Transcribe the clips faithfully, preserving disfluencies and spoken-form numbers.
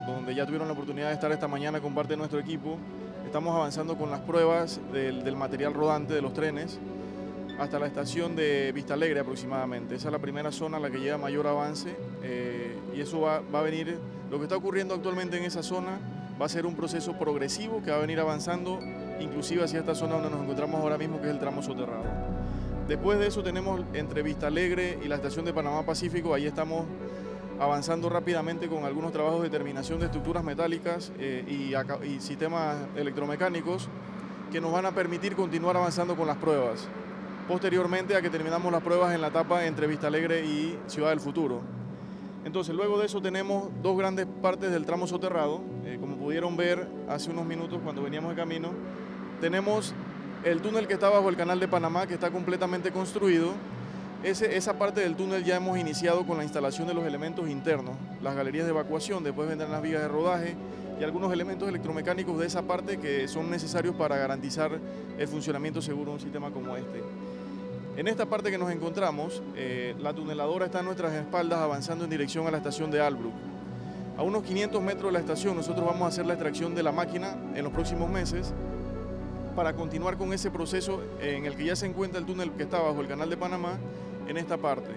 donde ya tuvieron la oportunidad de estar esta mañana con parte de nuestro equipo. Estamos avanzando con las pruebas del, del material rodante de los trenes hasta la estación de Vista Alegre aproximadamente. Esa es la primera zona a la que lleva mayor avance eh, y eso va, va a venir, lo que está ocurriendo actualmente en esa zona va a ser un proceso progresivo que va a venir avanzando inclusive hacia esta zona donde nos encontramos ahora mismo, que es el tramo soterrado. Después de eso tenemos entre Vista Alegre y la estación de Panamá Pacífico, ahí estamos avanzando rápidamente con algunos trabajos de terminación de estructuras metálicas eh, y, y sistemas electromecánicos que nos van a permitir continuar avanzando con las pruebas. Posteriormente a que terminamos las pruebas en la etapa entre Vista Alegre y Ciudad del Futuro. Entonces, luego de eso tenemos dos grandes partes del tramo soterrado. Eh, como pudieron ver hace unos minutos cuando veníamos de camino, tenemos el túnel que está bajo el canal de Panamá, que está completamente construido. Ese, esa parte del túnel ya hemos iniciado con la instalación de los elementos internos, las galerías de evacuación, después vendrán las vigas de rodaje y algunos elementos electromecánicos de esa parte que son necesarios para garantizar el funcionamiento seguro de un sistema como este. En esta parte que nos encontramos, eh, la tuneladora está a nuestras espaldas avanzando en dirección a la estación de Albrook. A unos quinientos metros de la estación nosotros vamos a hacer la extracción de la máquina en los próximos meses para continuar con ese proceso en el que ya se encuentra el túnel que está bajo el canal de Panamá en esta parte.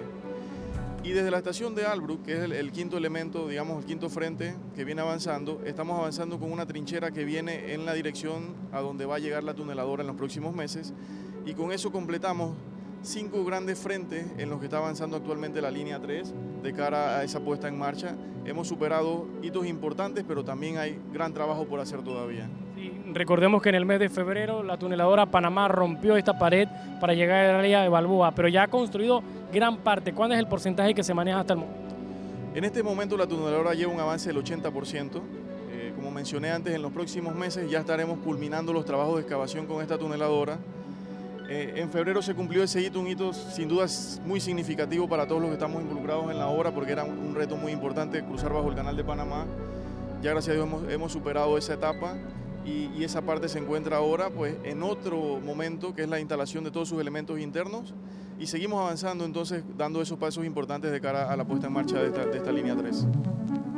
Y desde la estación de Albrook, que es el, el quinto elemento, digamos el quinto frente que viene avanzando, estamos avanzando con una trinchera que viene en la dirección a donde va a llegar la tuneladora en los próximos meses y con eso completamos cinco grandes frentes en los que está avanzando actualmente la línea tres de cara a esa puesta en marcha. Hemos superado hitos importantes, pero también hay gran trabajo por hacer todavía. Sí, recordemos que en el mes de febrero la tuneladora Panamá rompió esta pared para llegar al área de Balboa, pero ya ha construido gran parte. ¿Cuál es el porcentaje que se maneja hasta el momento? En este momento la tuneladora lleva un avance del ochenta por ciento. Eh, como mencioné antes, en los próximos meses ya estaremos culminando los trabajos de excavación con esta tuneladora. Eh, en febrero se cumplió ese hito, un hito sin duda muy significativo para todos los que estamos involucrados en la obra, porque era un, un reto muy importante cruzar bajo el canal de Panamá. Ya gracias a Dios hemos, hemos superado esa etapa y, y esa parte se encuentra ahora pues, en otro momento, que es la instalación de todos sus elementos internos, y seguimos avanzando entonces dando esos pasos importantes de cara a la puesta en marcha de esta, de esta línea tres.